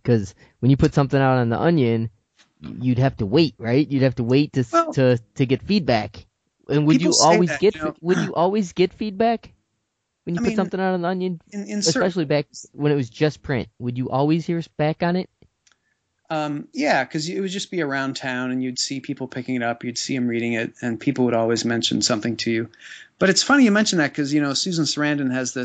because when you put something out on the Onion, you'd have to wait, right? You'd have to wait Well, to get feedback. And people say that, would you always get feedback when you I put mean, something out on the Onion, in certain especially back ways. when it was just print? Would you always hear back on it? Yeah, because it would just be around town and you'd see people picking it up, you'd see them reading it, and people would always mention something to you. But it's funny you mention that because, Susan Sarandon has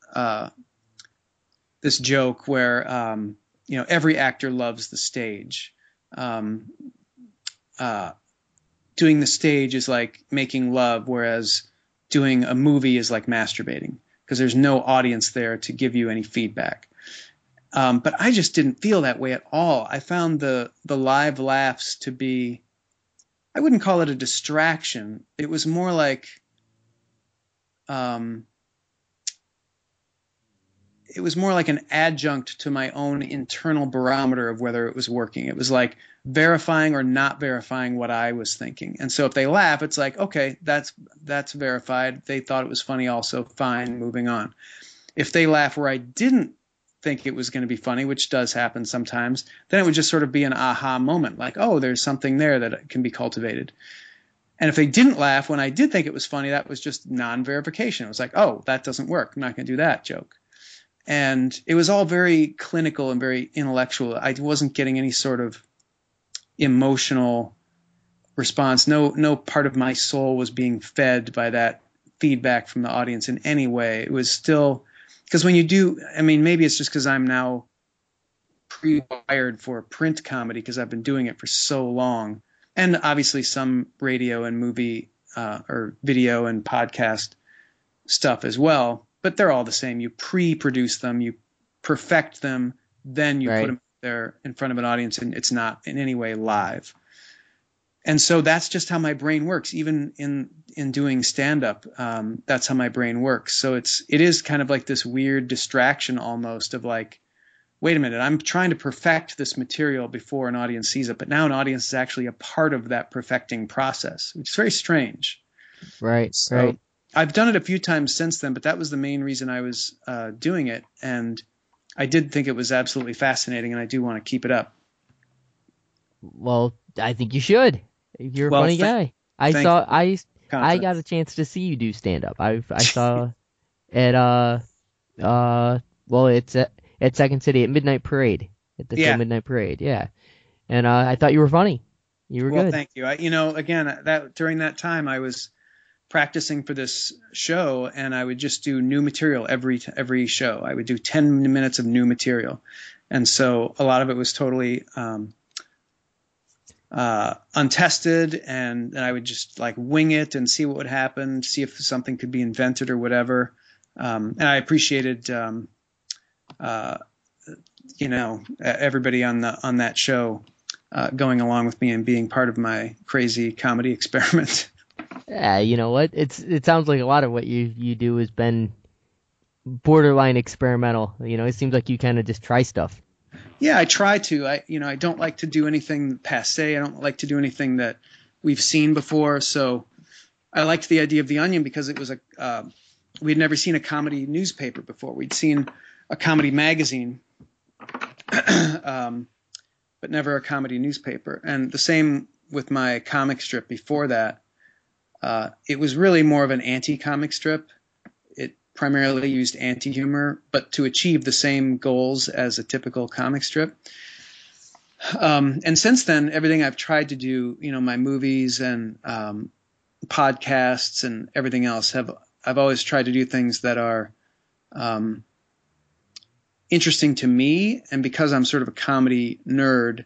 this joke where, every actor loves the stage. Um, uh, Doing the stage is like making love, whereas doing a movie is like masturbating because there's no audience there to give you any feedback. But I just didn't feel that way at all. I found the live laughs to be, I wouldn't call it a distraction. It was more like, um, an adjunct to my own internal barometer of whether it was working. It was like verifying or not verifying what I was thinking. And so if they laugh, it's like, okay, that's verified. They thought it was funny also. Fine, moving on. If they laugh where I didn't think it was going to be funny, which does happen sometimes, then it would just sort of be an aha moment, like, oh, there's something there that can be cultivated. And if they didn't laugh when I did think it was funny, that was just non-verification. It was like, oh, that doesn't work. I'm not going to do that joke. And it was all very clinical and very intellectual. I wasn't getting any sort of emotional response. No part of my soul was being fed by that feedback from the audience in any way. It was still, because when you do, I mean, maybe it's just because I'm now pre-wired for print comedy because I've been doing it for so long, and obviously some radio and movie or video and podcast stuff as well. But they're all the same. You pre-produce them, you perfect them, then you put Right. them there in front of an audience, and it's not in any way live. And so that's just how my brain works. Even in doing stand up, that's how my brain works. So it is kind of like this weird distraction almost of like, wait a minute, I'm trying to perfect this material before an audience sees it, but now an audience is actually a part of that perfecting process, which is very strange. Right. So Right. I've done it a few times since then, but that was the main reason I was doing it, and I did think it was absolutely fascinating, and I do want to keep it up. Well, I think you should. You're a Well, funny guy. thank you for I got a confidence. chance to see you do stand up. I saw at well, it's at Second City at Midnight Parade at the show Yeah. Midnight Parade. Yeah, and I thought you were funny. You were Well, good. thank you. Again, that during that time, I was practicing for this show, and I would just do new material every show. I would do 10 minutes of new material, and so a lot of it was totally untested, and I would just like wing it and see what would happen, see if something could be invented or whatever. And I appreciated, uh, everybody on that show going along with me and being part of my crazy comedy experiment. Yeah, you know what? It sounds like a lot of what you do has been borderline experimental. You know, it seems like you kind of just try stuff. Yeah, I try to. I don't like to do anything passe. I don't like to do anything that we've seen before. So I liked the idea of the Onion because it was we'd never seen a comedy newspaper before. We'd seen a comedy magazine, but never a comedy newspaper. And the same with my comic strip before that. It was really more of an anti-comic strip. It primarily used anti-humor, but to achieve the same goals as a typical comic strip. And since then, everything I've tried to do, my movies and podcasts and everything else I've always tried to do things that are interesting to me. And because I'm sort of a comedy nerd,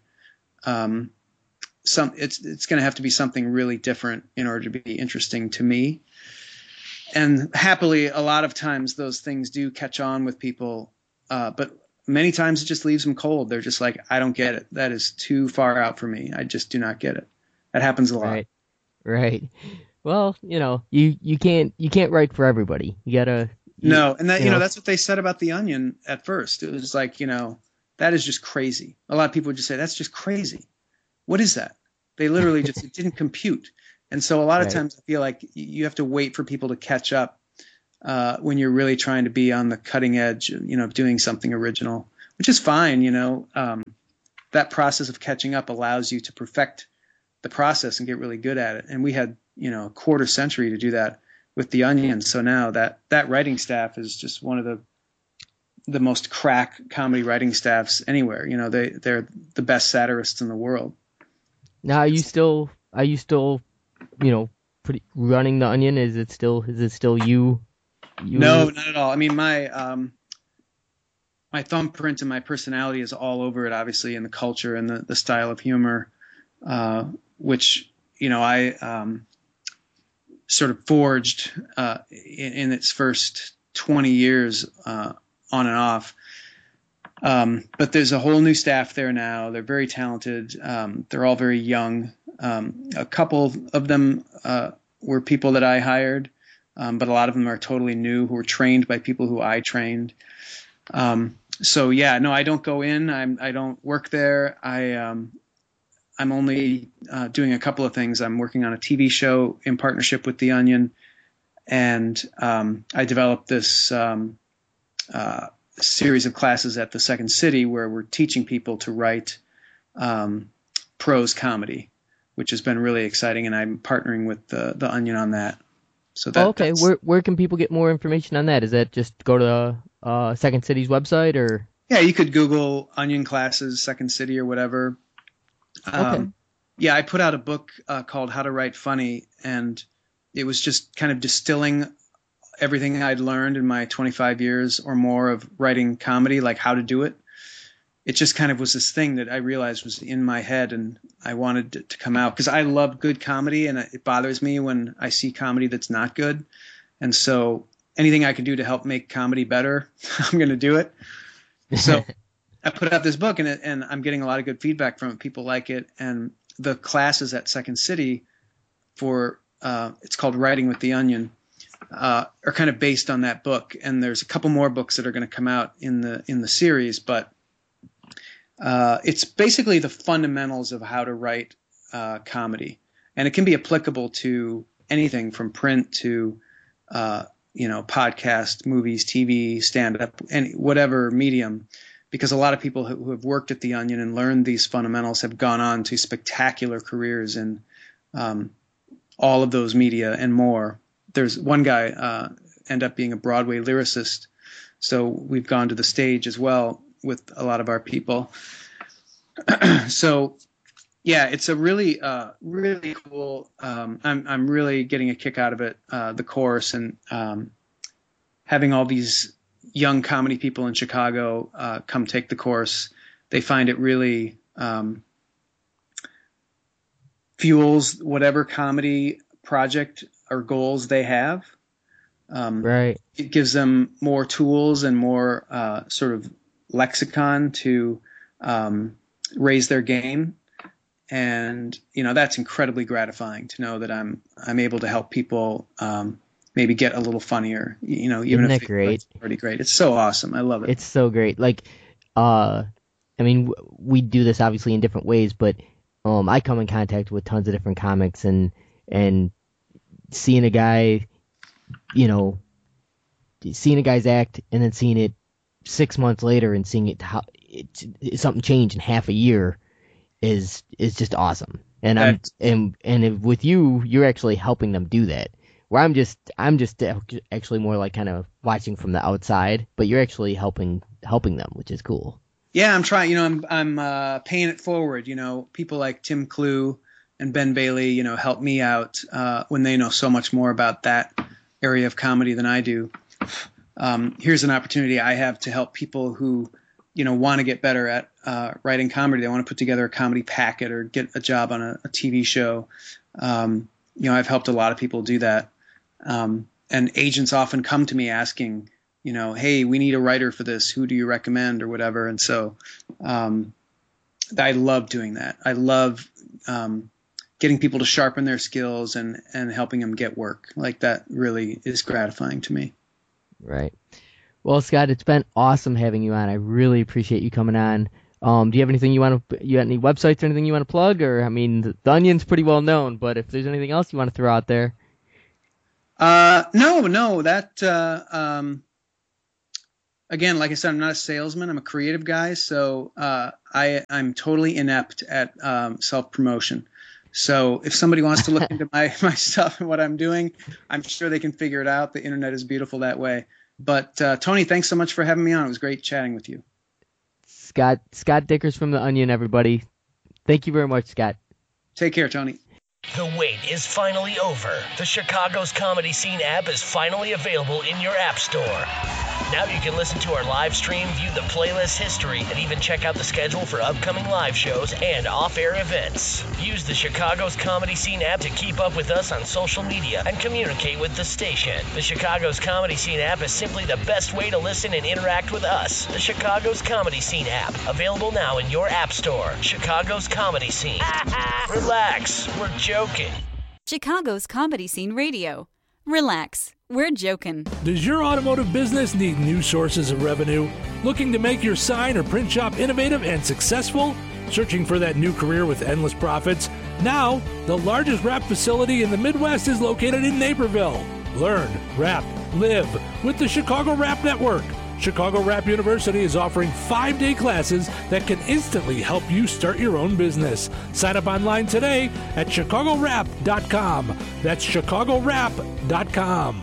it's going to have to be something really different in order to be interesting to me. And happily, a lot of times those things do catch on with people, but many times it just leaves them cold. They're just like, I don't get it. That is too far out for me. I just do not get it. That happens a lot. Right. Right. Well, you can't write for everybody. You gotta No, and you know that's what they said about the Onion at first. It was like, that is just crazy. A lot of people would just say, that's just crazy. What is that? They literally just, it didn't compute. And so a lot of right. times I feel like you have to wait for people to catch up when you're really trying to be on the cutting edge, doing something original. which is fine. That process of catching up allows you to perfect the process and get really good at it. And we had, a quarter century to do that with The Onion. So now that writing staff is just one of the most crack comedy writing staffs anywhere. They're the best satirists in the world. Now, are you still, pretty running The Onion? Is it still you? No, not at all. I mean, my thumbprint and my personality is all over it, obviously, and the culture and the style of humor, which, I sort of forged in its first 20 years on and off. But there's a whole new staff there now. They're very talented. They're all very young. A couple of them were people that I hired, but a lot of them are totally new, who were trained by people who I trained. So yeah, no, I don't go in. I don't work there. I'm only doing a couple of things. I'm working on a TV show in partnership with The Onion, and I developed this series of classes at the Second City where we're teaching people to write prose comedy, which has been really exciting, and I'm partnering with the Onion on that. So that, okay. Where can people get more information on that? Is that just go to Second City's website, or? Yeah, you could Google Onion classes, Second City, or whatever. Okay. Yeah, I put out a book called How to Write Funny, and it was just kind of distilling everything I'd learned in my 25 years or more of writing comedy, like how to do it. It just kind of was this thing that I realized was in my head, and I wanted it to come out because I love good comedy, and it bothers me when I see comedy that's not good. And so anything I can do to help make comedy better, I'm going to do it. So I put out this book, and I'm getting a lot of good feedback from it. People like it. And the classes at Second City for it's called Writing with The Onion, are kind of based on that book. And there's a couple more books that are going to come out in the series, but it's basically the fundamentals of how to write comedy. And it can be applicable to anything from print to podcast, movies, TV, stand-up, and whatever medium, because a lot of people who have worked at The Onion and learned these fundamentals have gone on to spectacular careers in all of those media and more. There's one guy end up being a Broadway lyricist, so we've gone to the stage as well with a lot of our people. So yeah, it's a really really cool. I'm really getting a kick out of it, the course, and having all these young comedy people in Chicago come take the course. They find it really fuels whatever comedy project or goals they have. Right. It gives them more tools and more sort of lexicon to raise their game. And, that's incredibly gratifying to know that I'm able to help people maybe get a little funnier, even Isn't if that great? it's pretty great. It's so awesome. I love it. It's so great. Like, we do this obviously in different ways, but I come in contact with tons of different comics, and seeing a guy, seeing a guy's act and then seeing it 6 months later and seeing it something change in half a year is just awesome. And with you, you're actually helping them do that. Where I'm just actually more like kind of watching from the outside, but you're actually helping them, which is cool. Yeah, I'm trying. I'm paying it forward. People like Tim Clue and Ben Bailey, help me out when they know so much more about that area of comedy than I do. Here's an opportunity I have to help people who, want to get better at writing comedy. They want to put together a comedy packet or get a job on a TV show. I've helped a lot of people do that. And agents often come to me asking, hey, we need a writer for this. Who do you recommend or whatever? And so I love doing that. I love getting people to sharpen their skills and helping them get work. Like, that really is gratifying to me. Right. Well, Scott, it's been awesome having you on. I really appreciate you coming on. Do you have anything you got any websites or anything you want to plug? Or, the Onion's pretty well known, but if there's anything else you want to throw out there. No, that, again, like I said, I'm not a salesman. I'm a creative guy, so I'm totally inept at self-promotion. So if somebody wants to look into my stuff and what I'm doing, I'm sure they can figure it out. The internet is beautiful that way. But Tony, thanks so much for having me on. It was great chatting with you. Scott Dickers from The Onion, everybody. Thank you very much, Scott. Take care, Tony. The wait is finally over. The Chicago's Comedy Scene app is finally available in your app store. Now you can listen to our live stream, view the playlist history, and even check out the schedule for upcoming live shows and off-air events. Use the Chicago's Comedy Scene app to keep up with us on social media and communicate with the station. The Chicago's Comedy Scene app is simply the best way to listen and interact with us. The Chicago's Comedy Scene app, available now in your app store. Chicago's Comedy Scene. Relax, we're joking. Chicago's Comedy Scene Radio. Relax, we're joking. Does your automotive business need new sources of revenue? Looking to make your sign or print shop innovative and successful? Searching for that new career with endless profits? Now, the largest wrap facility in the Midwest is located in Naperville. Learn, wrap, live with the Chicago Wrap Network. Chicago Wrap University is offering 5-day classes that can instantly help you start your own business. Sign up online today at chicagowrap.com. That's chicagowrap.com.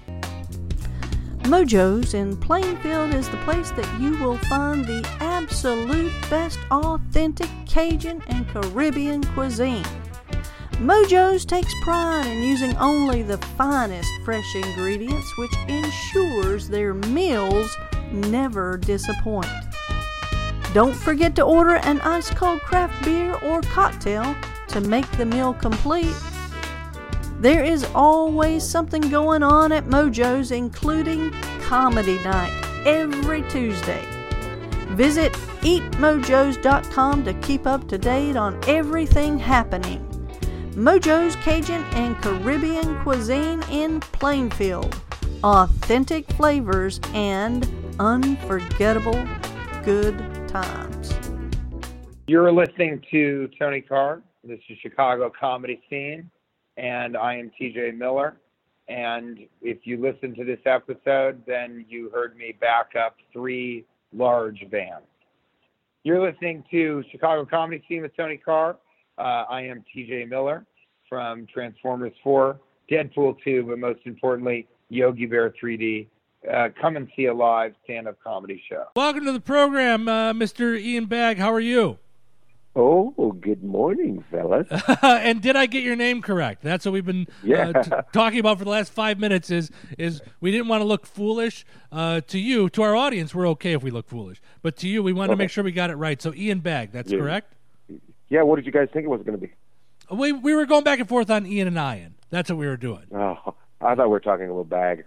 Mojo's in Plainfield is the place that you will find the absolute best authentic Cajun and Caribbean cuisine. Mojo's takes pride in using only the finest fresh ingredients, which ensures their meals never disappoint. Don't forget to order an ice-cold craft beer or cocktail to make the meal complete. There is always something going on at Mojo's, including Comedy Night every Tuesday. Visit eatmojos.com to keep up to date on everything happening. Mojo's Cajun and Caribbean cuisine in Plainfield. Authentic flavors and unforgettable good times. You're listening to Tony Carr. This is Chicago Comedy Scene, and I am TJ Miller. And if you listen to this episode, then you heard me back up 3 large bands. You're listening to Chicago Comedy Scene with Tony Carr. I am TJ Miller from Transformers 4, Deadpool 2, but most importantly, Yogi Bear 3D. Come and see a live stand-up comedy show. Welcome to the program, Mr. Ian Bagg. How are you? Oh, good morning, fellas. And did I get your name correct? That's what we've been talking about for the last 5 minutes is we didn't want to look foolish to you. To our audience, we're okay if we look foolish. But to you, we want to make sure we got it right. So Ian Bagg, that's correct? Yeah, what did you guys think it was going to be? We were going back and forth on Ian and Ian. That's what we were doing. Oh, I thought we were talking about Bag.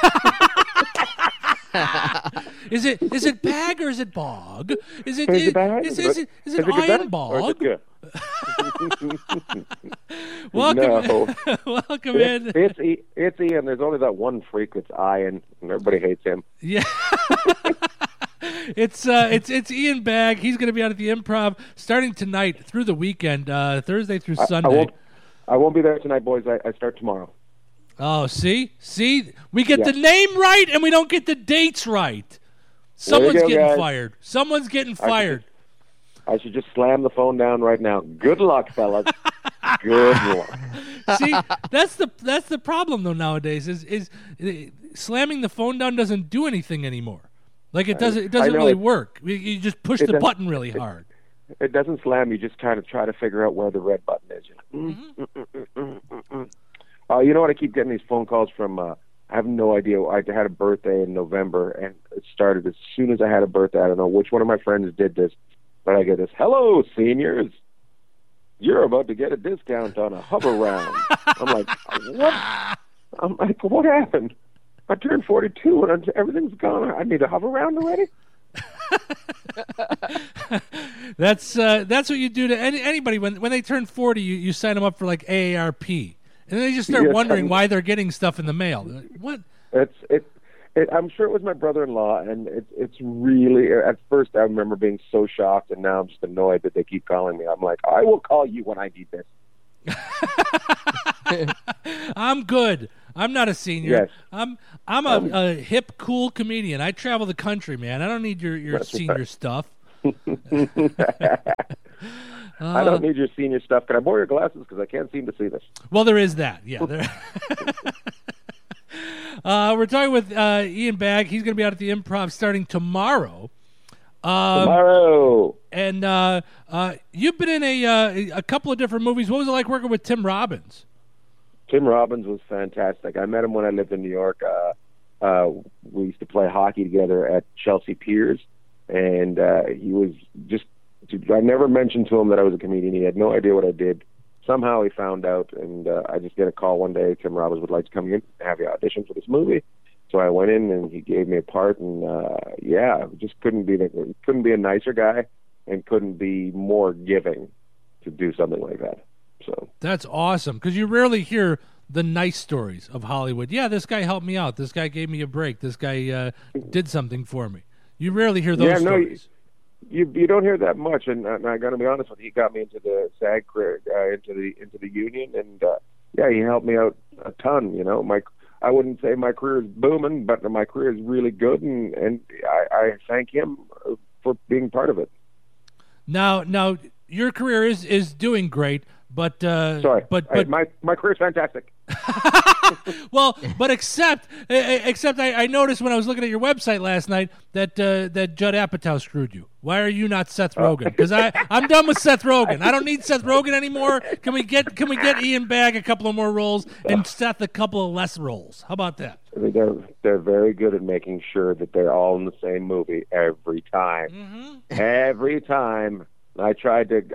Is it Bag or is it Bog? Is it Bag? Is it Iron Bog? Welcome, welcome in. It's Ian. There's only that one freak that's Ian, and everybody hates him. Yeah. It's Ian Bagg. He's going to be out at the Improv starting tonight through the weekend, Thursday through Sunday. I won't be there tonight, boys. I start tomorrow. Oh, see, we get the name right and we don't get the dates right. Someone's getting fired. Someone's getting fired. I should just slam the phone down right now. Good luck, fellas. Good luck. See, that's the problem though nowadays. Is slamming the phone down doesn't do anything anymore. Like it doesn't really work. You just push the button really hard. It doesn't slam. You just kind of try to figure out where the red button is. You know what? I keep getting these phone calls from. I have no idea. I had a birthday in November, and it started as soon as I had a birthday. I don't know which one of my friends did this, but I get this. Hello, seniors. You're about to get a discount on a hover round. I'm like, what? I'm like, what happened? I turned 42 and everything's gone. I need a hover round already. That's what you do to anybody when they turn 40. You sign them up for like AARP, and they just start wondering why they're getting stuff in the mail. What? I'm sure it was my brother-in-law, and it's really. At first, I remember being so shocked, and now I'm just annoyed that they keep calling me. I'm like, I will call you when I need this. I'm good. I'm not a senior. Yes. I'm a hip, cool comedian. I travel the country, man. I don't need your senior stuff. I don't need your senior stuff. Can I borrow your glasses? Because I can't seem to see this. Well, there is that. Yeah. We're talking with Ian Bagg. He's going to be out at the Improv starting tomorrow. Tomorrow. And you've been in a couple of different movies. What was it like working with Tim Robbins? Tim Robbins was fantastic. I met him when I lived in New York. We used to play hockey together at Chelsea Piers, and he was just. I never mentioned to him that I was a comedian. He had no idea what I did. Somehow he found out, and I just get a call one day. Tim Robbins would like to come in and have you audition for this movie. So I went in, and he gave me a part, and just couldn't be a nicer guy, and couldn't be more giving to do something like that. So that's awesome, because you rarely hear the nice stories of Hollywood. Yeah, this guy helped me out. This guy gave me a break. This guy did something for me. You rarely hear those stories. You don't hear that much, and I got to be honest with you. He got me into the SAG career, into the union, and he helped me out a ton. You know, I wouldn't say my career is booming, but my career is really good, and I thank him for being part of it. Now your career is doing great, but my career is fantastic. Well, but except I noticed when I was looking at your website last night that Judd Apatow screwed you. Why are you not Seth Rogen? Because I'm done with Seth Rogen. I don't need Seth Rogen anymore. Can we get Ian Bagg a couple of more roles and Seth a couple of less roles? How about that? They're very good at making sure that they're all in the same movie every time. Mm-hmm. Every time. I tried to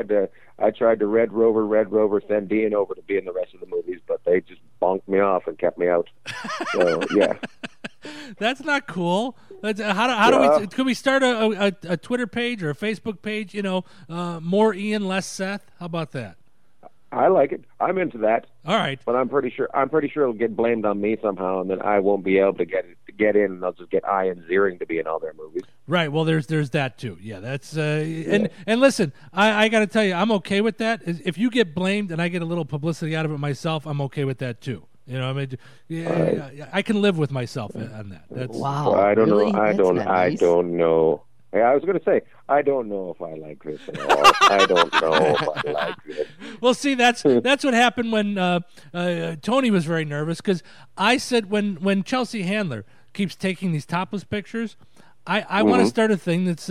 Red Rover send Dean over to be in the rest of the movies, but they just bonked me off and kept me out. So yeah, that's not cool. How do we? Could we start a Twitter page or a Facebook page? You know, more Ian, less Seth. How about that? I like it. I'm into that. All right, but I'm pretty sure it'll get blamed on me somehow, and then I won't be able to get in, and I'll just get Ian Ziering to be in all their movies. Right. Well, there's that too. Yeah, that's and listen, I got to tell you, I'm okay with that. If you get blamed and I get a little publicity out of it myself, I'm okay with that too. You know, I mean, I can live with myself on that. That's, wow. Well, I don't really? know. I don't know. I was going to say, I don't know if I like this at all. I don't know if I like this. Well, see, that's what happened when Tony was very nervous, because I said when Chelsea Handler keeps taking these topless pictures, I want to start a thing that's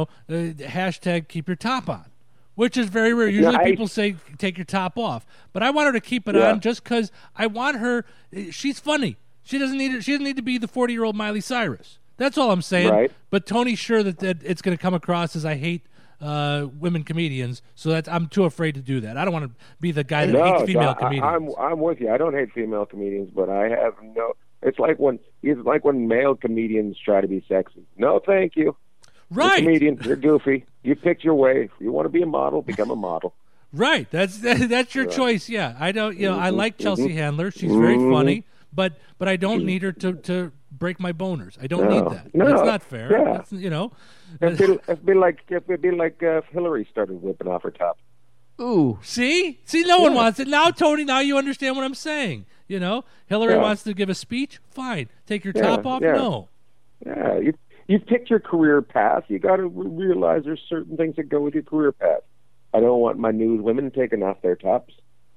hashtag keep your top on, which is very rare. Usually people say take your top off, but I want her to keep it on just because I want her. She's funny. She doesn't need to be the 40-year-old Miley Cyrus. That's all I'm saying. Right. But Tony's sure that it's going to come across as I hate women comedians, so I'm too afraid to do that. I don't want to be the guy that hates female comedians. I'm with you. I don't hate female comedians, but I have no. It's like when male comedians try to be sexy. No, thank you. Right. You're a comedian. You're goofy. You picked your way. If you want to be a model, become a model. Right. That's your choice. Yeah. I don't. I like Chelsea Handler. She's very funny, but I don't need her to break my boners. I don't need that. No, that's not fair. Yeah. That's, It'd be like if Hillary started whipping off her top. Ooh. See, no one wants it. Now, Tony, now you understand what I'm saying. Hillary wants to give a speech. Fine. Take your top off. Yeah. No. Yeah. You've picked your career path. You got to realize there's certain things that go with your career path. I don't want my news women taking off their tops.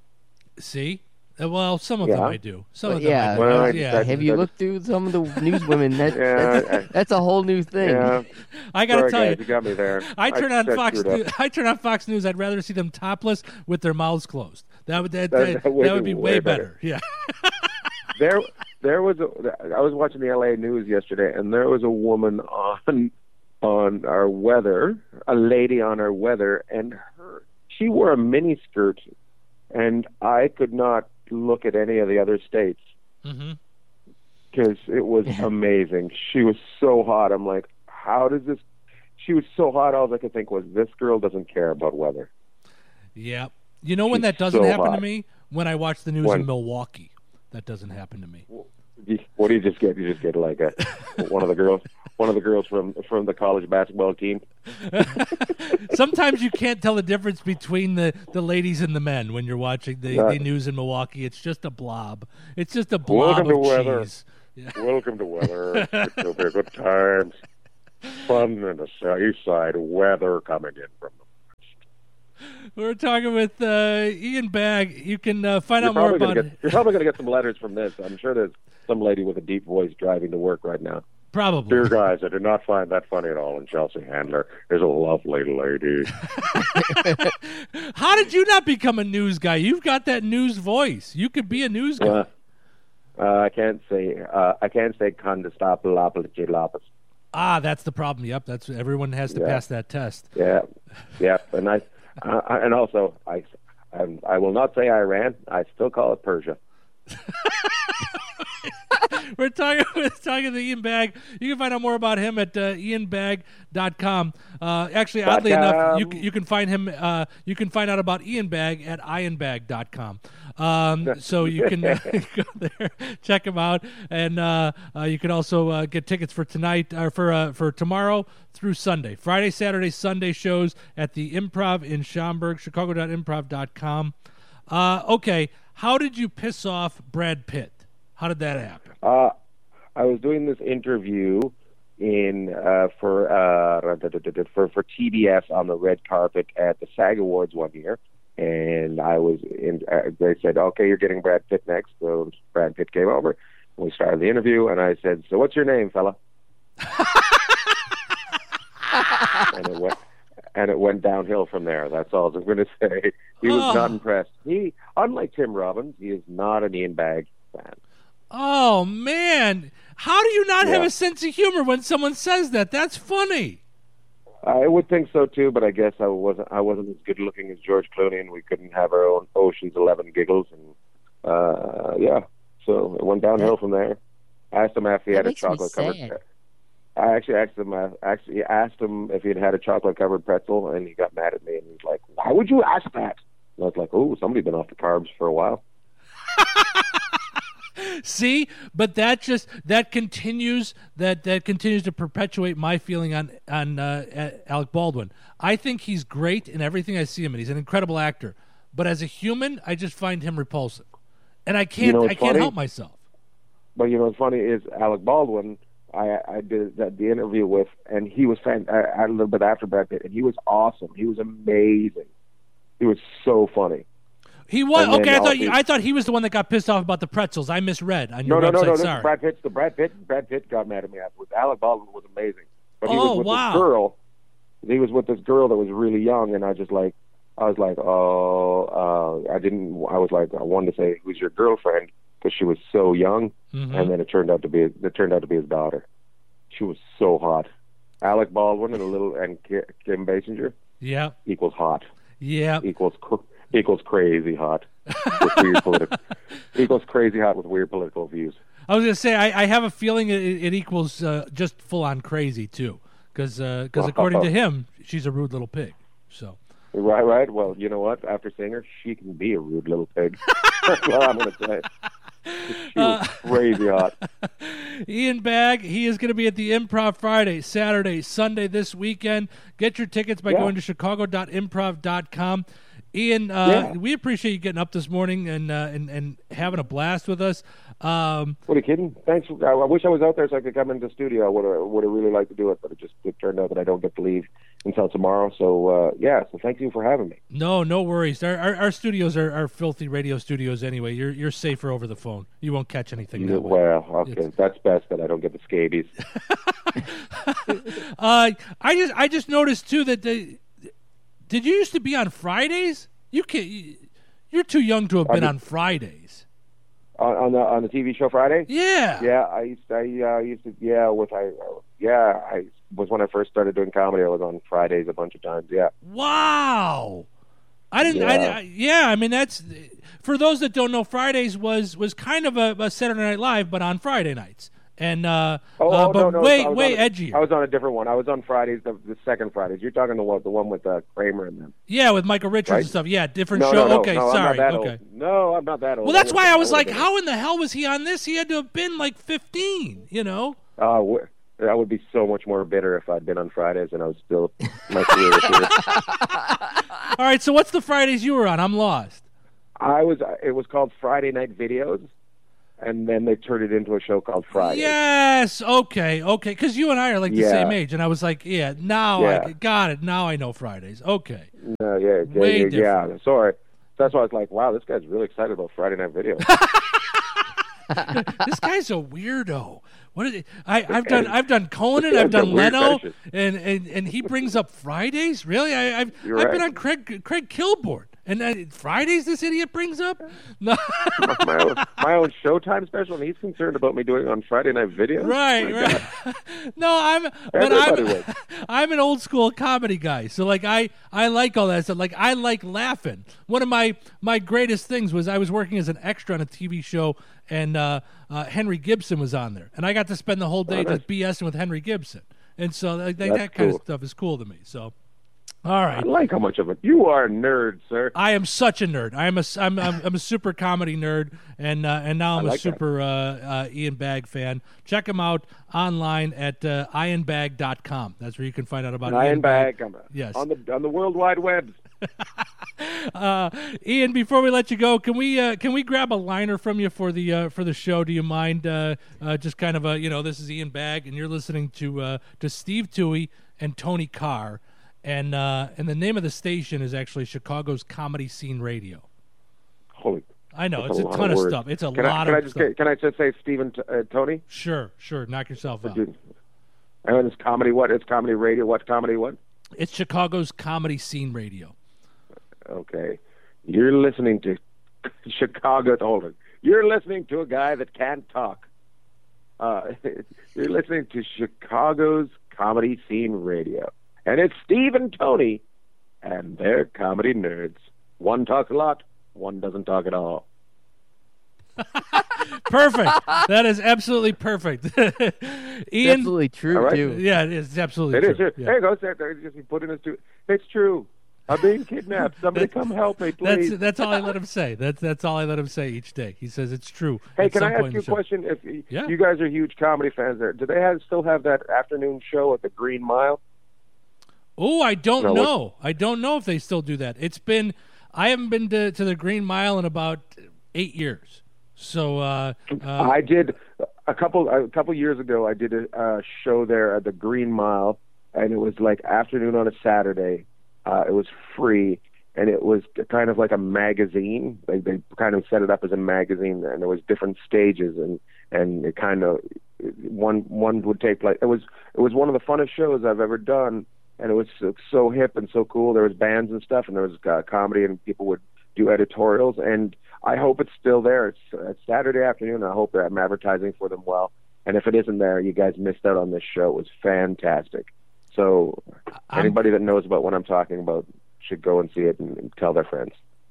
See? Well, some of them I do. Some of them I do. Have you looked through some of the newswomen? That's a whole new thing. Yeah. I got to tell you, you got me there. I turn on Fox News. I'd rather see them topless with their mouths closed. That would be way better. Yeah. I was watching the LA News yesterday, and there was a woman on our weather, a lady on our weather, and she wore a mini skirt, and I could not look at any of the other states because it was amazing. She was so hot. I'm like, how does this? She was so hot. All I could think was, this girl doesn't care about weather. Yeah. When that doesn't happen to me? When I watch the news in Milwaukee. That doesn't happen to me. What do you just get? You just get like one of the girls from the college basketball team. Sometimes you can't tell the difference between the ladies and the men when you're watching the news in Milwaukee. It's just a blob. It's just a blob of cheese. Yeah. Welcome to weather. It'll be a good time. Fun and a east side weather coming in from the west. We're talking with Ian Bagg. You can find out more about it. You're probably going to get some letters from this. I'm sure there's some lady with a deep voice driving to work right now. Probably. Dear guys, I did not find that funny at all, and Chelsea Handler is a lovely lady. How did you not become a news guy? You've got that news voice. You could be a news guy. I can't say condestabilis. Ah, that's the problem. Yep, that's everyone has to pass that test. Yeah, and and also I will not say Iran. I still call it Persia. We're talking to Ian Bagg. You can find out more about him at ianbagg.com. Actually, oddly enough, you can find him. You can find out about Ian Bagg at ianbagg.com. So you can go there, check him out, and you can also get tickets for tonight or for tomorrow through Sunday, Friday, Saturday, Sunday shows at the Improv in Schaumburg, chicago.improv.com. Okay, how did you piss off Brad Pitt? How did that happen? I was doing this interview for TBS on the red carpet at the SAG Awards one year, and I was in. They said, "Okay, you're getting Brad Pitt next." So Brad Pitt came over, and we started the interview, and I said, "So what's your name, fella?" and it went downhill from there. That's all I'm going to say. He was not impressed. He, unlike Tim Robbins, he is not an Ian Bagg fan. Oh, man. How do you not have a sense of humor when someone says that? That's funny. I would think so, too, but I guess I wasn't as good-looking as George Clooney, and we couldn't have our own Ocean's 11 giggles. And, so it went downhill from there. I asked him if he had a chocolate-covered... I actually asked him if he had a chocolate-covered pretzel, and he got mad at me, and he's like, "Why would you ask that?" And I was like, "Oh, somebody's been off the carbs for a while." See, but that continues to perpetuate my feeling on Alec Baldwin. I think he's great in everything I see him in. He's an incredible actor, but as a human, I just find him repulsive, and I can't help myself. But you know what's funny is Alec Baldwin. I did the interview with, and he was a little bit after Brad Pitt, and he was awesome. He was amazing. He was so funny. He was okay. I thought he was the one that got pissed off about the pretzels. I misread on your website. No. Sorry. Brad Pitt got mad at me afterwards. Alec Baldwin was amazing, but he was with this girl. He was with this girl that was really young, and I was like, I wanted to say, "Who's your girlfriend?" Because she was so young, and then it turned out to be his daughter. She was so hot. Alec Baldwin and Kim Basinger. Yeah. Equals hot. Yeah. Equals crazy hot. Equals crazy hot with weird political views. I was going to say I have a feeling it equals just full on crazy too, because according to him, she's a rude little pig. So. Right. Well, you know what? After seeing her, she can be a rude little pig. That's what I'm going to say. She was crazy hot. Ian Bagg, he is going to be at the Improv Friday, Saturday, Sunday this weekend. Get your tickets by going to chicago.improv.com. Ian, we appreciate you getting up this morning and having a blast with us. What are you kidding? Thanks. I wish I was out there so I could come into the studio. I would have really liked to do it, but it turned out that I don't get to leave until tomorrow. So, so thank you for having me. No worries. Our studios are filthy radio studios anyway. You're safer over the phone. You won't catch anything that way. Well, okay. That's best that I don't get the scabies. I just noticed, too, that did you used to be on Fridays? You're too young to have been on Fridays. On the TV show Friday? Yeah. Yeah, I was when I first started doing comedy. I was on Fridays a bunch of times. Yeah. Wow. I didn't. I mean, that's for those that don't know. Fridays was kind of a Saturday Night Live, but on Friday nights. and no, way edgier. I was on a different one. I was on Fridays, the second Fridays. You're talking the one with Kramer and them. Yeah, with Michael Richards right? and stuff. Yeah, different No, show. no, okay, no, sorry. I'm not that okay. old. No, I'm not that old. Well, that's why I was like, how in the hell was he on this? He had to have been like 15, you know? I would be so much more bitter if I'd been on Fridays and I was still my career. All right, so what's the Fridays you were on? I'm lost. It was called Friday Night Videos, and then they turned it into a show called Friday. Yes, okay, because you and I are like the same age, and I was like, I got it. Now I know Fridays. Okay. No, yeah. Sorry. That's why I was like, wow, this guy's really excited about Friday Night Videos. This guy's a weirdo. What is it? I've done Conan, I've done Leno, and he brings up Fridays. Really? I've been on Craig Kilborn, and Fridays this idiot brings up. No. my own Showtime special, and he's concerned about me doing it on Friday Night Videos. Right. No, I'm an old school comedy guy, so like I like all that stuff. Like I like laughing. One of my greatest things was I was working as an extra on a TV show, and Henry Gibson was on there, and I got to spend the whole day just BSing with Henry Gibson, and so that kind of stuff is cool to me. So, all right, I like how much of it you are a nerd, sir. I am such a nerd. I'm a super comedy nerd, and now I'm a super Ian Bagg fan. Check him out online at ianbag.com. That's where you can find out about Ian Bagg. Yes, on the World Wide Web. Ian, before we let you go, can we grab a liner from you for the show? Do you mind just kind of this is Ian Bagg, and you're listening to Steve Toohey and Tony Carr, and the name of the station is actually Chicago's Comedy Scene Radio. Holy! I know it's a ton of stuff. It's a lot of stuff. Can I just say Steve and Tony? Sure. Knock yourself out. And it's comedy. What? It's comedy radio. What's comedy? What? It's Chicago's Comedy Scene Radio. Okay, you're listening to Chicago. Hold on. You're listening to a guy that can't talk. You're listening to Chicago's Comedy Scene Radio, and it's Steve and Tony, and they're comedy nerds. One talks a lot, one doesn't talk at all. Perfect. That is absolutely perfect. Ian, absolutely true too. Yeah, it's absolutely true. It is. Yeah. There you go. Just put in his two. It's true. I'm being kidnapped. Somebody come help me, please. That's all I let him say. That's all I let him say each day. He says it's true. Hey, can I ask you a question? If you guys are huge comedy fans, there, do they still have that afternoon show at the Green Mile? Oh, I don't know. I don't know if they still do that. I haven't been to the Green Mile in about 8 years. So I did a couple years ago. I did a show there at the Green Mile, and it was like afternoon on a Saturday. It was free, and it was kind of like a magazine. They kind of set it up as a magazine, and there was different stages, and it kind of one would take place. It was one of the funnest shows I've ever done, and it was so hip and so cool. There was bands and stuff, and there was comedy, and people would do editorials. And I hope it's still there. It's Saturday afternoon. I hope that I'm advertising for them well. And if it isn't there, you guys missed out on this show. It was fantastic. So anybody that knows about what I'm talking about should go and see it and tell their friends.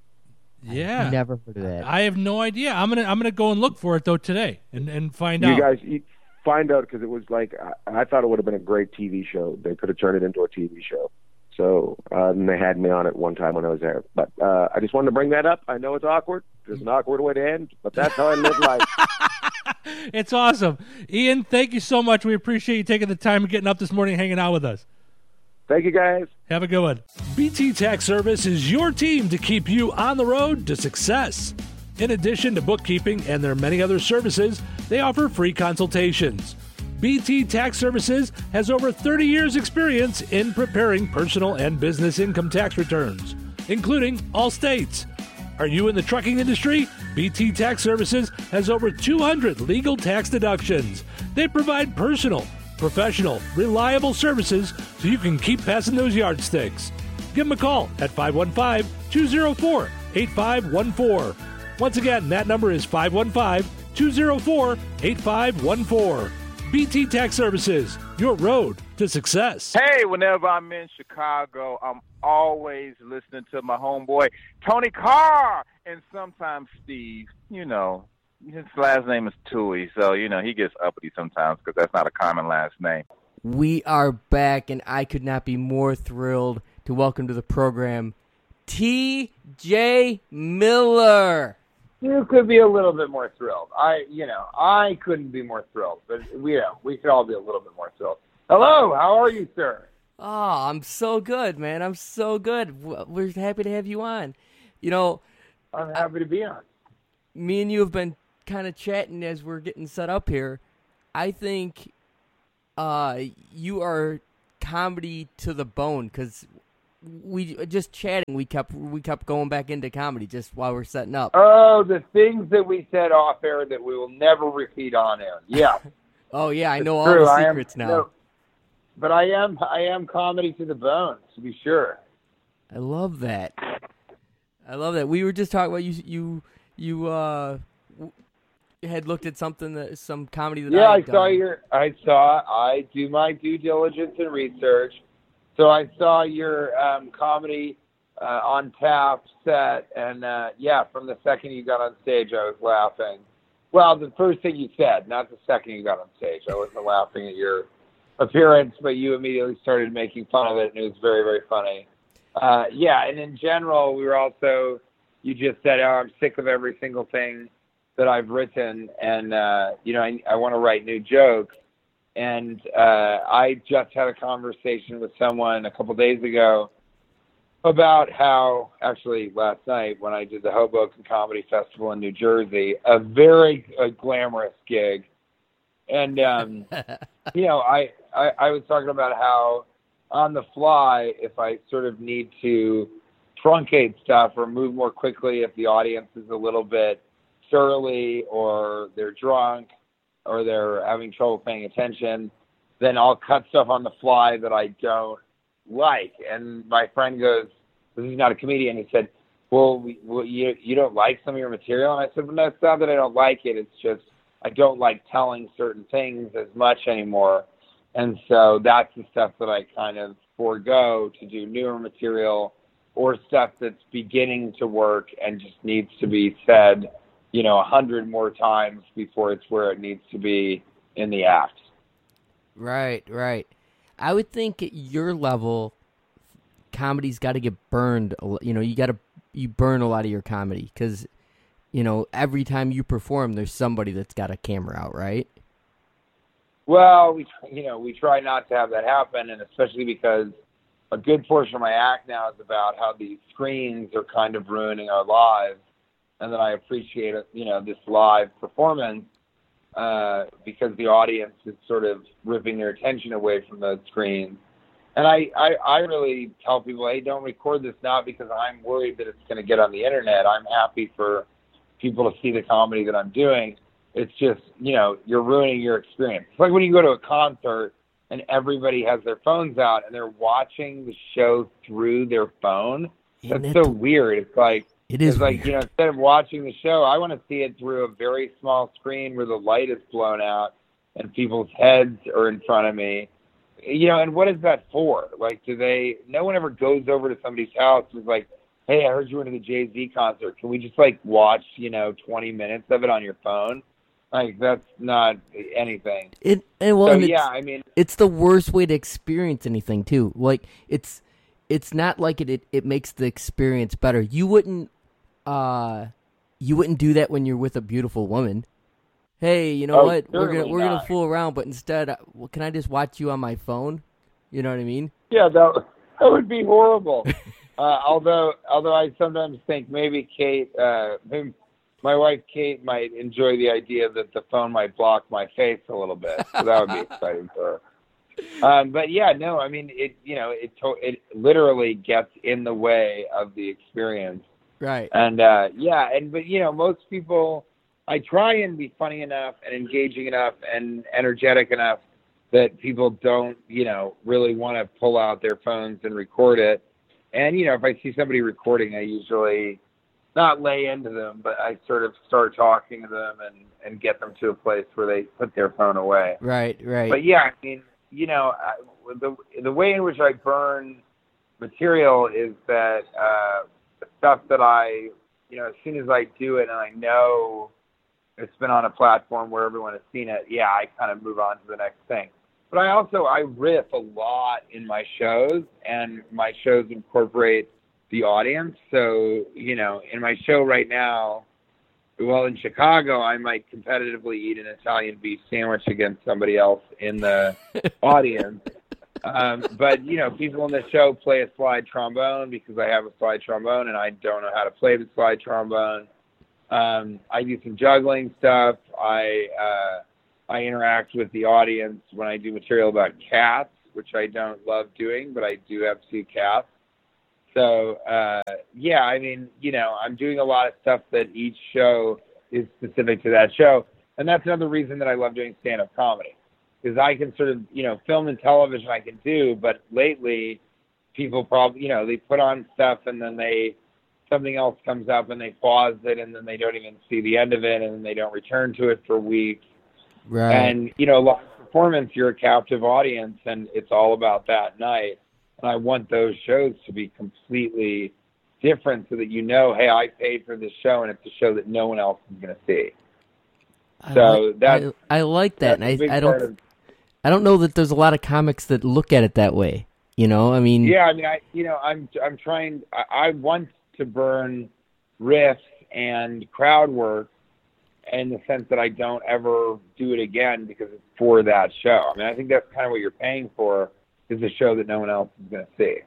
Yeah, never heard of that. I have no idea. I'm gonna go and look for it though today and find out. You guys find out, because it was like I thought it would have been a great TV show. They could have turned it into a TV show. So and they had me on it one time when I was there. But I just wanted to bring that up. I know it's awkward. There's an awkward way to end, but that's how I live life. It's awesome. Ian, thank you so much. We appreciate you taking the time and getting up this morning and hanging out with us. Thank you, guys. Have a good one. BT Tax Service is your team to keep you on the road to success. In addition to bookkeeping and their many other services, they offer free consultations. BT Tax Services has over 30 years' experience in preparing personal and business income tax returns, including all states. Are you in the trucking industry? BT Tax Services has over 200 legal tax deductions. They provide personal, professional, reliable services so you can keep passing those yardsticks. Give them a call at 515-204-8514. Once again, that number is 515-204-8514. BT Tax Services, your road to success. Hey, whenever I'm in Chicago, I'm always listening to my homeboy, Tony Carr, and sometimes Steve, his last name is Tui, so, he gets uppity sometimes because that's not a common last name. We are back, and I could not be more thrilled to welcome to the program T.J. Miller. You could be a little bit more thrilled. I couldn't be more thrilled, but we could all be a little bit more thrilled. Hello, how are you, sir? Oh, I'm so good, man. I'm so good. We're happy to have you on. I'm happy to be on. Me and you have been kind of chatting as we're getting set up here. I think you are comedy to the bone because we just chatting. We kept going back into comedy just while we're setting up. Oh, the things that we said off air that we will never repeat on air. Yeah. Oh yeah, I know it's all true. the secrets now. No, but I am comedy to the bone, to be sure. I love that. We were just talking about you had looked at some comedy that I do my due diligence and research. So I saw your comedy on tap set, and from the second you got on stage, I was laughing. Well, the first thing you said, not the second you got on stage. I wasn't laughing at your appearance, but you immediately started making fun of it, and it was very, very funny. And in general, we were also, you just said, I'm sick of every single thing that I've written, and, I want to write new jokes. And I just had a conversation with someone a couple days ago about how, actually last night when I did the Hoboken Comedy Festival in New Jersey, a very glamorous gig. And, I was talking about how on the fly, if I sort of need to truncate stuff or move more quickly if the audience is a little bit surly or they're drunk or they're having trouble paying attention, then I'll cut stuff on the fly that I don't like. And my friend goes, this is not a comedian, he said, well, you don't like some of your material? And I said, well, no, it's not that I don't like it. It's just I don't like telling certain things as much anymore. And so that's the stuff that I kind of forego to do newer material or stuff that's beginning to work and just needs to be said 100 more times before it's where it needs to be in the act. Right. I would think at your level, comedy's got to get burned. You burn a lot of your comedy because, every time you perform, there's somebody that's got a camera out, right? Well, we try not to have that happen, and especially because a good portion of my act now is about how these screens are kind of ruining our lives. And then I appreciate this live performance because the audience is sort of ripping their attention away from those screens. And I really tell people, hey, don't record this now because I'm worried that it's going to get on the internet. I'm happy for people to see the comedy that I'm doing. It's just, you're ruining your experience. It's like when you go to a concert and everybody has their phones out and they're watching the show through their phone. That's so weird. It's like, it's like, instead of watching the show, I want to see it through a very small screen where the light is blown out and people's heads are in front of me. And what is that for? Like, no one ever goes over to somebody's house and is like, hey, I heard you went to the Jay-Z concert. Can we just, watch, 20 minutes of it on your phone? Like, that's not anything. It's the worst way to experience anything, too. Like, it's not like it makes the experience better. You wouldn't do that when you're with a beautiful woman. Hey, what? We're gonna fool around, but instead, can I just watch you on my phone? You know what I mean? Yeah, that would be horrible. Although I sometimes think maybe Kate, my wife Kate, might enjoy the idea that the phone might block my face a little bit. So that would be exciting for her. But yeah, no, I mean, it literally gets in the way of the experience. Right. And but most people, I try and be funny enough and engaging enough and energetic enough that people don't, really want to pull out their phones and record it. And, if I see somebody recording, I usually not lay into them, but I sort of start talking to them and get them to a place where they put their phone away. Right. But yeah, I mean, the way in which I burn material is that the stuff that I, as soon as I do it and I know it's been on a platform where everyone has seen it, yeah, I kind of move on to the next thing. But I riff a lot in my shows, and my shows incorporate the audience. So, you know, in my show right now, well, in Chicago, I might competitively eat an Italian beef sandwich against somebody else in the audience. But, you know, people in the show play a slide trombone because I have a slide trombone and I don't know how to play the slide trombone. I do some juggling stuff. I interact with the audience when I do material about cats, which I don't love doing, but I do have 2 cats. So, yeah, I mean, you know, I'm doing a lot of stuff that each show is specific to that show. And that's another reason that I love doing stand-up comedy. Because I can sort of, you know, film and television I can do, but lately people probably, you know, they put on stuff and then something else comes up and they pause it and then they don't even see the end of it and then they don't return to it for weeks. Right. And, you know, live performance, you're a captive audience and it's all about that night. And I want those shows to be completely different so that you know, hey, I paid for this show and it's a show that no one else is going to see. So I like that, and I don't know that there's a lot of comics that look at it that way. You know, I mean, yeah, I mean, I'm trying. I want to burn riffs and crowd work in the sense that I don't ever do it again because it's for that show. I mean, I think that's kind of what you're paying for, is a show that no one else is going to see.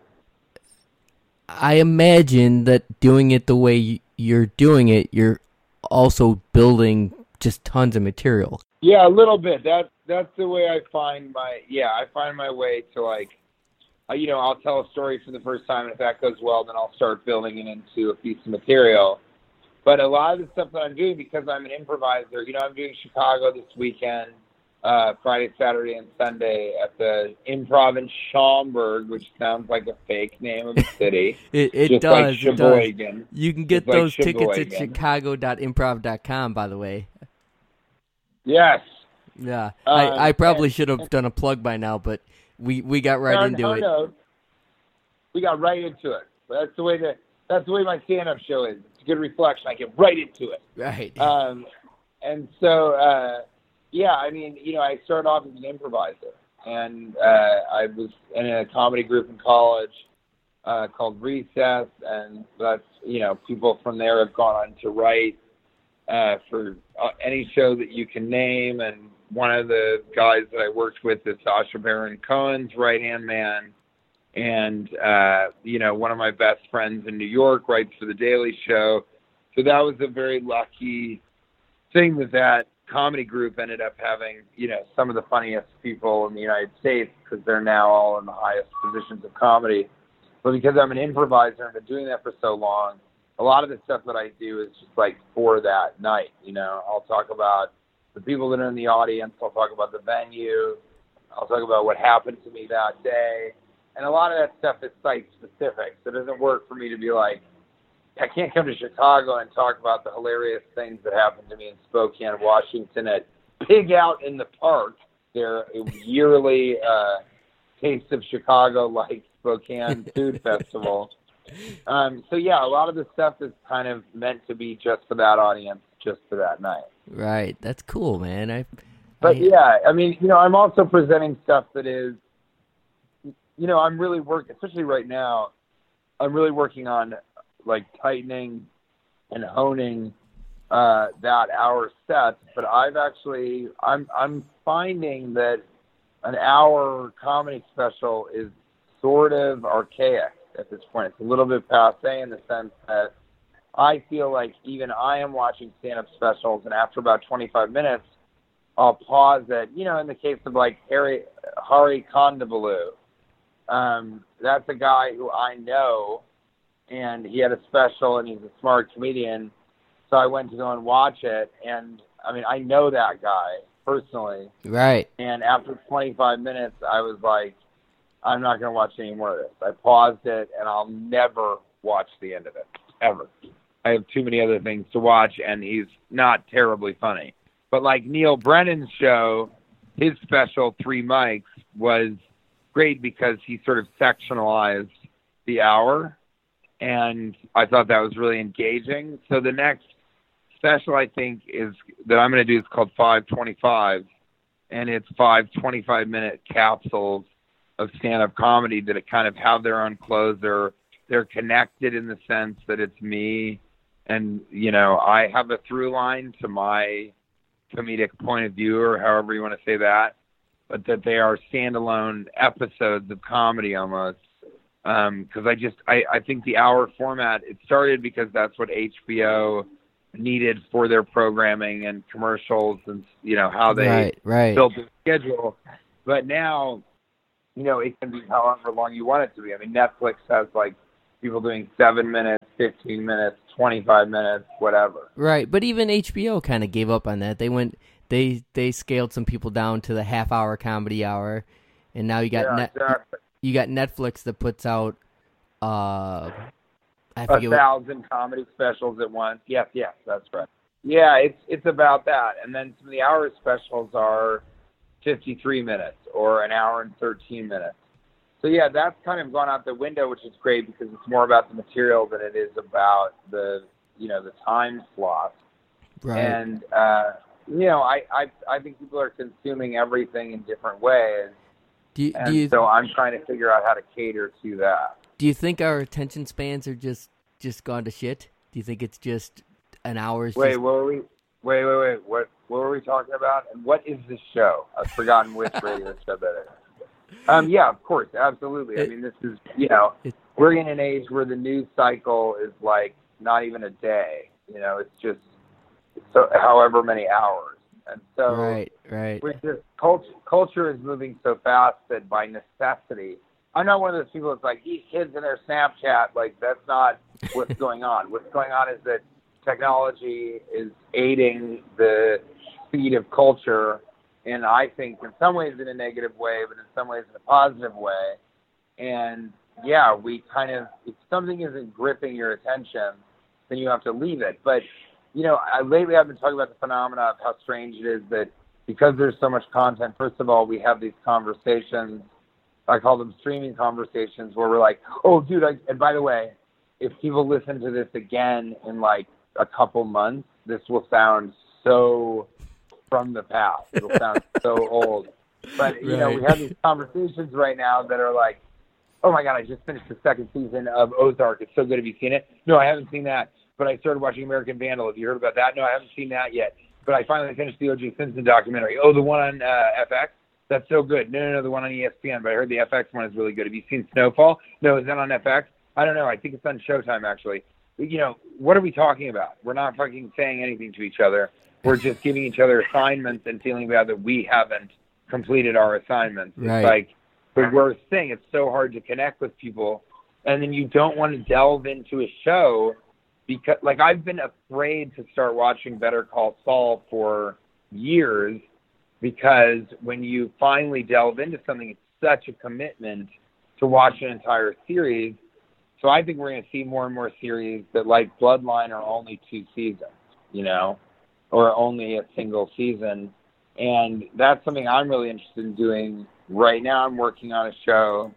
I imagine that doing it the way you're doing it, you're also building just tons of material. Yeah, a little bit. That's the way I find my way to, like, you know, I'll tell a story for the first time, and if that goes well, then I'll start building it into a piece of material. But a lot of the stuff that I'm doing, because I'm an improviser, you know, I'm doing Chicago this weekend, Friday, Saturday, and Sunday at the Improv in Schaumburg, which sounds like a fake name of a city. It does. Like Sheboygan. It does. You can get those tickets at chicago.improv.com, by the way. Yes. Yeah. I probably should have done a plug by now, but we got right into it. No. We got right into it. That's the way my stand-up show is. It's a good reflection. I get right into it. Right. And so, yeah, I mean, you know, I started off as an improviser, and I was in a comedy group in college called Recess, and that's, you know, people from there have gone on to write for any show that you can name, and one of the guys that I worked with is Sacha Baron Cohen's right-hand man, and, you know, one of my best friends in New York writes for The Daily Show. So that was a very lucky thing that comedy group ended up having, you know, some of the funniest people in the United States, because they're now all in the highest positions of comedy. But because I'm an improviser and I've been doing that for so long, a lot of the stuff that I do is just like for that night. You know, I'll talk about the people that are in the audience. I'll talk about the venue. I'll talk about what happened to me that day. And a lot of that stuff is site-specific. So it doesn't work for me to be like, I can't come to Chicago and talk about the hilarious things that happened to me in Spokane, Washington at Pig Out in the Park, their yearly Taste of Chicago, like Spokane Food Festival. So, yeah, a lot of the stuff is kind of meant to be just for that audience, just for that night. Right. That's cool, man. Yeah, I mean, you know, I'm also presenting stuff that is, you know, I'm really working, especially right now, I'm really working on like tightening and honing that hour set. But I'm finding that an hour comedy special is sort of archaic at this point. It's a little bit passé in the sense that I feel like even I am watching stand-up specials, and after about 25 minutes, I'll pause it. You know, in the case of like Hari Kondabolu, that's a guy who I know, and he had a special, and he's a smart comedian. So I went to go and watch it, and I mean, I know that guy personally. Right. And after 25 minutes, I was like, I'm not going to watch any more of this. I paused it, and I'll never watch the end of it, ever. I have too many other things to watch, and he's not terribly funny. But like Neil Brennan's show, his special, 3 Mics, was great because he sort of sectionalized the hour, and I thought that was really engaging. So the next special I think is that I'm going to do is called 525, and it's 5 25-minute capsules of stand-up comedy that kind of have their own closer. They're connected in the sense that it's me, and I have a through line to my comedic point of view, or however you want to say that, but that they are standalone episodes of comedy almost. Because I think the hour format, it started because that's what HBO needed for their programming and commercials and how they built the schedule. But now, it can be however long you want it to be. I mean, Netflix has like people doing 7 minutes, 15 minutes, 25 minutes, whatever. Right, but even HBO kind of gave up on that. They scaled some people down to the half-hour comedy hour, and now you got you got Netflix that puts out 1,000 comedy specials at once. Yes, that's right. Yeah, it's about that. And then some of the hour specials are 53 minutes or an hour and 13 minutes. So yeah, that's kind of gone out the window, which is great because it's more about the material than it is about the time slot. Right. And I think people are consuming everything in different ways. So I'm trying to figure out how to cater to that. Do you think our attention spans are just gone to shit? Do you think it's just an hour's? Wait. What were we talking about? And what is this show? I've forgotten which radio show that is. Yeah, of course, absolutely. I mean, this is we're in an age where the news cycle is like not even a day. It's just however many hours. And so right. With this culture is moving so fast that by necessity, I'm not one of those people that's like, these kids in their Snapchat, like that's not what's going on. What's going on is that technology is aiding the speed of culture, and I think in some ways in a negative way, but in some ways in a positive way. And yeah, we kind of, if something isn't gripping your attention, then you have to leave it. But lately I've been talking about the phenomena of how strange it is that because there's so much content, first of all, we have these conversations, I call them streaming conversations, where we're like, oh, dude, and by the way, if people listen to this again in like a couple months, this will sound so from the past. It'll sound so old. But, we have these conversations right now that are like, oh, my God, I just finished the second season of Ozark. It's so good. Have you seen it? No, I haven't seen that. But I started watching American Vandal. Have you heard about that? No, I haven't seen that yet. But I finally finished the O.J. Simpson documentary. Oh, the one on FX? That's so good. No, the one on ESPN. But I heard the FX one is really good. Have you seen Snowfall? No, is that on FX? I don't know. I think it's on Showtime, actually. What are we talking about? We're not fucking saying anything to each other. We're just giving each other assignments and feeling bad that we haven't completed our assignments. Right. It's like the worst thing. It's so hard to connect with people. And then you don't want to delve into a show because, like, I've been afraid to start watching Better Call Saul for years because when you finally delve into something, it's such a commitment to watch an entire series. So I think we're going to see more and more series that, like Bloodline, are only 2 seasons, or only a single season. And that's something I'm really interested in doing. Right now I'm working on a show,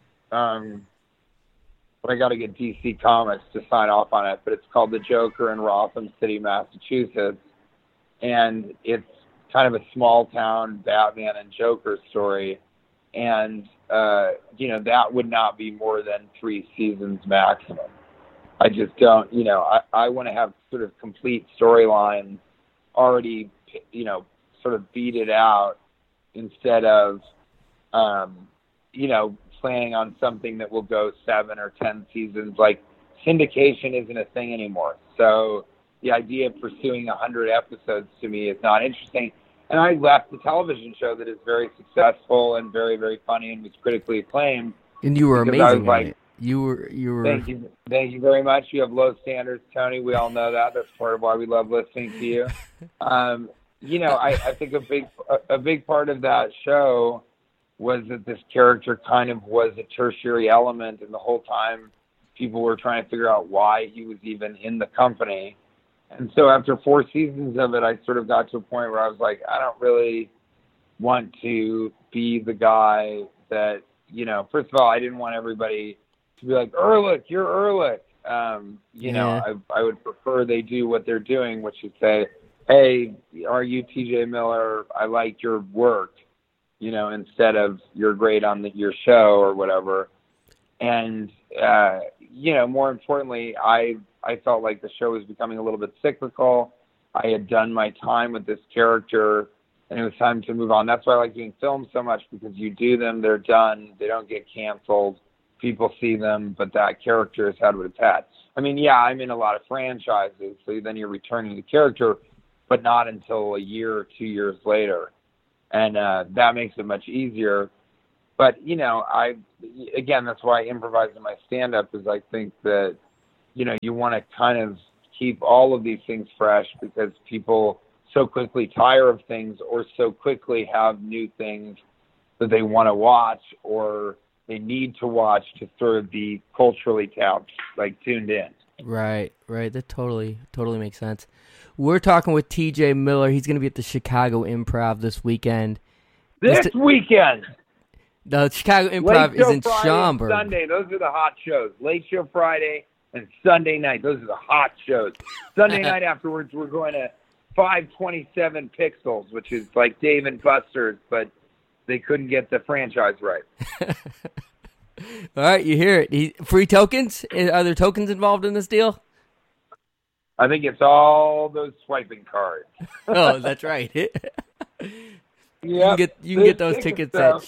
but I got to get DC Comics to sign off on it. But it's called The Joker in Rotham City, Massachusetts. And it's kind of a small-town Batman and Joker story. And, that would not be more than 3 seasons maximum. I just don't, I want to have sort of complete storylines already, sort of beat it out instead of, planning on something that will go 7 or 10 seasons. Like, syndication isn't a thing anymore. So the idea of pursuing 100 episodes to me is not interesting. And I left the television show that is very successful and very, very funny and was critically acclaimed. And you were amazing at it. You were. Thank you very much. You have low standards, Tony. We all know that. That's part of why we love listening to you. I think a big part of that show was that this character kind of was a tertiary element, and the whole time people were trying to figure out why he was even in the company. And so after 4 seasons of it, I sort of got to a point where I was like, I don't really want to be the guy that, first of all, I didn't want everybody to be like, Ehrlich, you're Ehrlich. You know, I would prefer they do what they're doing, which is say, hey, are you TJ Miller? I like your work, you know, instead of you're great on your show or whatever. And, you know, more importantly, I felt like the show was becoming a little bit cyclical. I had done my time with this character, and it was time to move on. That's why I like doing films so much, because you do them, they're done, they don't get canceled. People see them, but that character has had what it's had. I mean, yeah, I'm in a lot of franchises, so then you're returning the character, but not until a year or 2 years later. And that makes it much easier. But, you know, again, that's why I improvise in my stand-up, is I think that, you know, you want to kind of keep all of these things fresh, because people so quickly tire of things, or so quickly have new things that they want to watch or they need to watch to sort of be culturally tuned in. Right. That totally makes sense. We're talking with TJ Miller. He's going to be at the Chicago Improv this weekend. This weekend? The Chicago Improv is in Friday Schaumburg. Sunday, those are the hot shows. Late Show Friday and Sunday night, those are the hot shows. Sunday night afterwards, we're going to 527 Pixels, which is like Dave and Buster's, but they couldn't get the franchise right. All right, you hear it. Free tokens? Are there tokens involved in this deal? I think it's all those swiping cards. Oh, that's right. Yeah, you can get those tickets at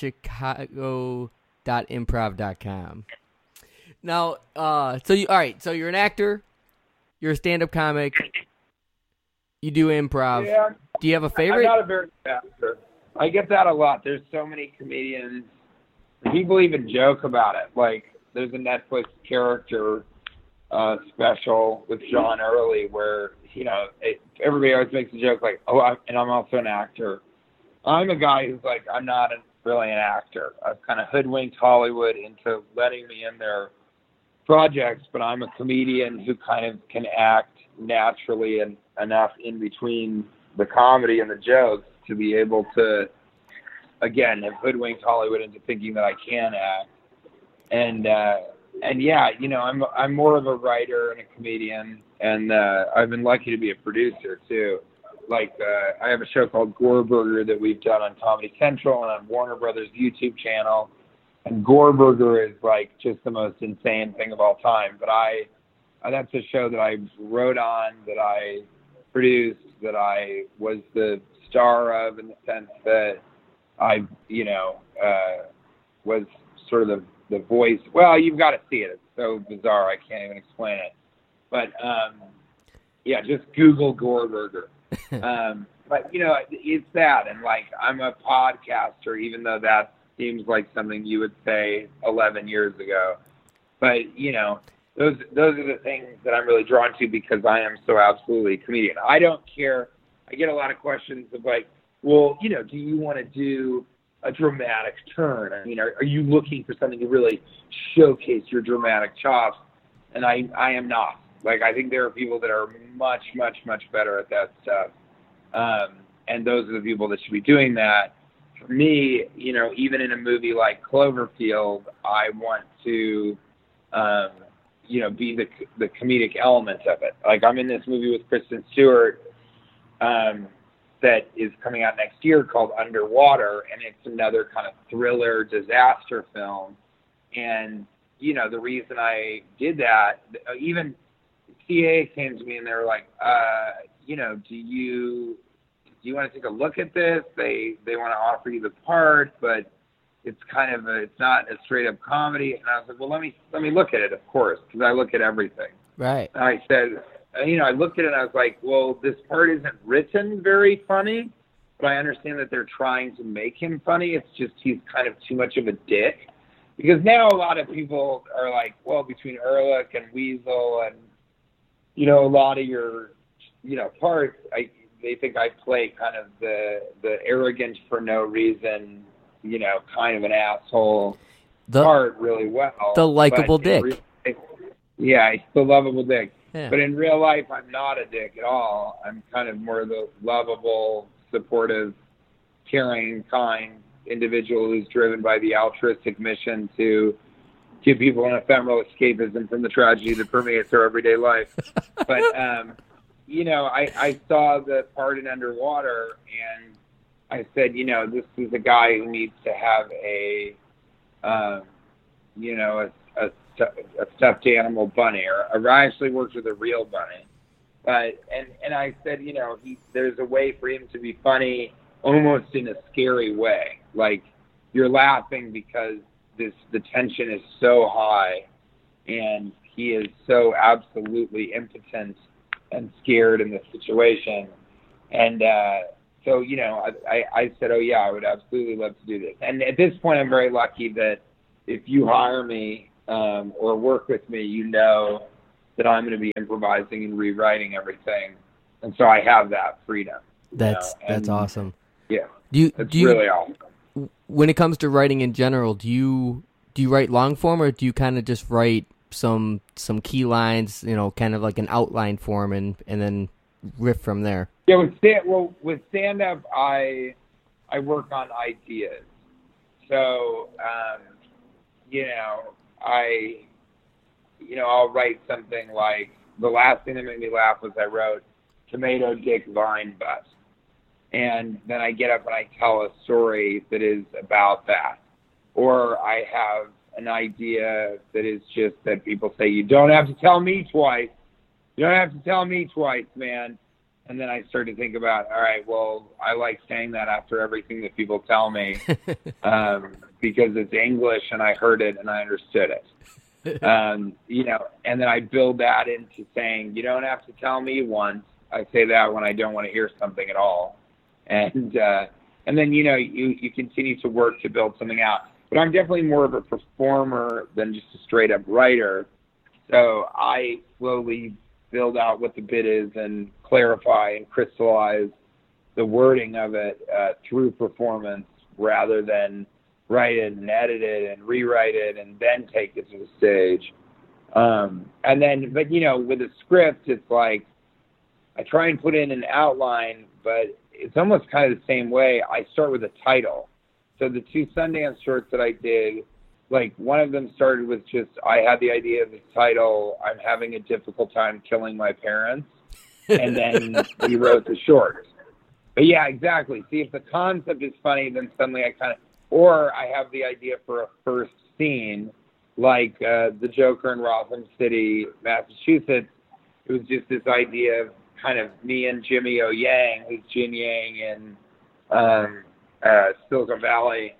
chicago.improv.com. Now, so you're an actor, you're a stand-up comic, you do improv. Yeah. Do you have a favorite? I'm not a very good actor. I get that a lot. There's so many comedians. People even joke about it. Like, there's a Netflix character special with John Early where, you know, everybody always makes a joke like, and I'm also an actor. I'm a guy who's like, I'm not really an actor. I've kind of hoodwinked Hollywood into letting me in their projects, but I'm a comedian who kind of can act naturally and enough in between the comedy and the jokes to be able to, again, have hoodwinked Hollywood into thinking that I can act. And yeah, you know, I'm more of a writer and a comedian, and I've been lucky to be a producer too. Like, I have a show called Gore Burger that we've done on Comedy Central and on Warner Brothers YouTube channel. And Gore Burger is like just the most insane thing of all time. But that's a show that I wrote on, that I produced, that I was the star of, in the sense that I, you know, was sort of the voice. Well, you've got to see it. It's so bizarre, I can't even explain it. But yeah, just Google Gore Burger. But, you know, it's that. And, like, I'm a podcaster, even though that seems like something you would say 11 years ago. But, you know, those are the things that I'm really drawn to, because I am so absolutely a comedian. I don't care. I get a lot of questions of, like, well, you know, do you want to do a dramatic turn? I mean, are you looking for something to really showcase your dramatic chops? And I am not. Like, I think there are people that are much, much, much better at that stuff. And those are the people that should be doing that. For me, you know, even in a movie like Cloverfield, I want to, you know, be the comedic element of it. Like, I'm in this movie with Kristen Stewart that is coming out next year called Underwater, and it's another kind of thriller disaster film. And, you know, the reason I did that, even CA came to me and they were like, you know, do you want to take a look at this? They want to offer you the part, but it's kind of it's not a straight up comedy. And I was like, well, let me look at it, of course, because I look at everything. Right. And I said, you know, I looked at it and I was like, well, this part isn't written very funny, but I understand that they're trying to make him funny. It's just he's kind of too much of a dick. Because now a lot of people are like, well, between Ehrlich and Weasel and, you know, a lot of your, you know, parts, they think I play kind of the arrogant for no reason, you know, kind of an asshole part really well. The likable dick. Yeah, he's the lovable dick. Yeah. But in real life, I'm not a dick at all. I'm kind of more the lovable, supportive, caring, kind individual who's driven by the altruistic mission to give people an ephemeral escapism from the tragedy that permeates their everyday life. But, you know, I saw the part in Underwater, and I said, you know, this is a guy who needs to have a stuffed animal bunny, or I actually worked with a real bunny. But and I said, you know, there's a way for him to be funny almost in a scary way. Like, you're laughing because the tension is so high, and he is so absolutely impotent and scared in this situation. And so, you know, I said, oh yeah, I would absolutely love to do this. And at this point, I'm very lucky that if you hire me or work with me, you know that I'm going to be improvising and rewriting everything. And so I have that freedom. That's awesome. Yeah. It's really awesome. When it comes to writing in general, do you write long form, or do you kind of just write some key lines, you know, kind of like an outline form, and then riff from there? Yeah, with stand-up, I work on ideas. So, I'll write something like, the last thing that made me laugh was I wrote Tomato Dick Vine Bust. And then I get up and I tell a story that is about that. Or I have an idea that is just that people say, you don't have to tell me twice. You don't have to tell me twice, man. And then I start to think about, all right, well, I like saying that after everything that people tell me because it's English and I heard it and I understood it. And then I build that into saying, you don't have to tell me once. I say that when I don't want to hear something at all. And then, you continue to work to build something out. But I'm definitely more of a performer than just a straight up writer. So I slowly build out what the bit is and clarify and crystallize the wording of it through performance, rather than write it and edit it and rewrite it and then take it to the stage. But with a script, it's like I try and put in an outline, but it's almost kind of the same way. I start with a title. So the 2 Sundance shorts that I did, like, one of them started with just, I had the idea of the title, I'm having a difficult time killing my parents. And then we wrote the short. But yeah, exactly. See, if the concept is funny, then suddenly or I have the idea for a first scene, like the Joker in Rotham City, Massachusetts. It was just this idea of kind of me and Jimmy O Yang, who's Jin Yang in Silicon Valley,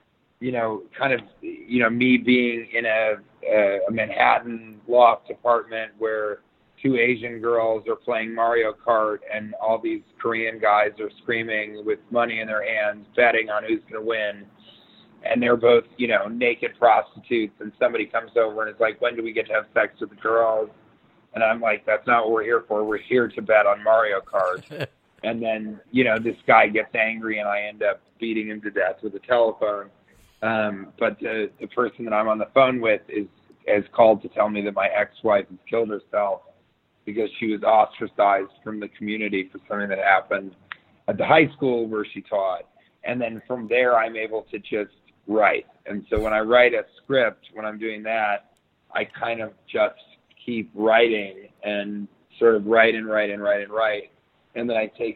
me being in a Manhattan loft apartment where 2 Asian girls are playing Mario Kart and all these Korean guys are screaming with money in their hands, betting on who's going to win. And they're both, naked prostitutes, and somebody comes over and is like, when do we get to have sex with the girls? And I'm like, that's not what we're here for. We're here to bet on Mario Kart. And then, this guy gets angry and I end up beating him to death with a telephone. But the person that I'm on the phone with is called to tell me that my ex-wife has killed herself because she was ostracized from the community for something that happened at the high school where she taught. And then from there, I'm able to just write. And so when I write a script, when I'm doing that, I kind of just keep writing and sort of write. And then I take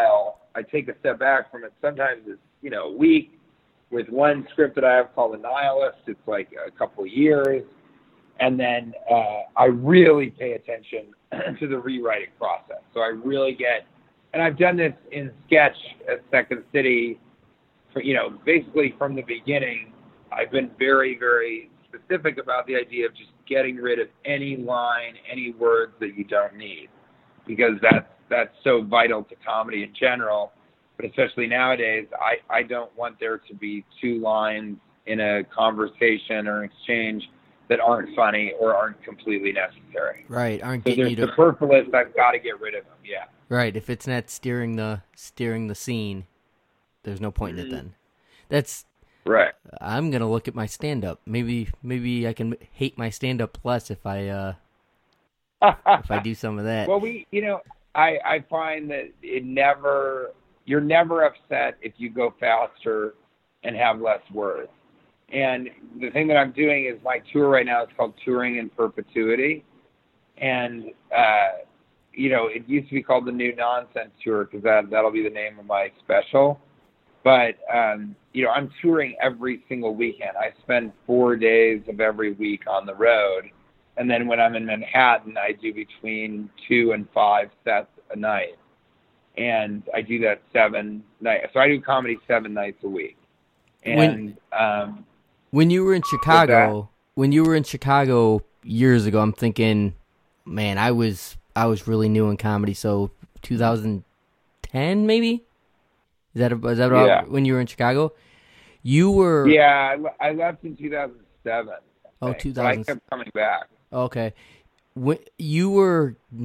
a step back from it. Sometimes it's, a week. With one script that I have called The Nihilist, it's like a couple of years. And then I really pay attention to the rewriting process. So I really and I've done this in sketch at Second City, for, basically from the beginning. I've been very, very specific about the idea of just getting rid of any line, any words that you don't need, because that's so vital to comedy in general. But especially nowadays, I don't want there to be 2 lines in a conversation or an exchange that aren't funny or aren't completely necessary. Right, so there's superfluous. I've got to get rid of them. Yeah. Right. If it's not steering the scene, there's no point in it then. That's right. I'm gonna look at my stand-up. Maybe I can hate my stand-up less if I do some of that. Well, I find that you're never upset if you go faster and have less words. And the thing that I'm doing is my tour right now is called Touring in Perpetuity. And, it used to be called the New Nonsense Tour because that'll be the name of my special. But, I'm touring every single weekend. I spend 4 days of every week on the road. And then when I'm in Manhattan, I do between 2 and 5 sets a night. And I do that 7 nights. So I do comedy 7 nights a week. And when you were in Chicago, years ago, I'm thinking, man, I was really new in comedy. So 2010 maybe? Is that about when you were in Chicago? You were... Yeah, I left in 2007. Oh, 2000. I kept coming back. Okay. When you were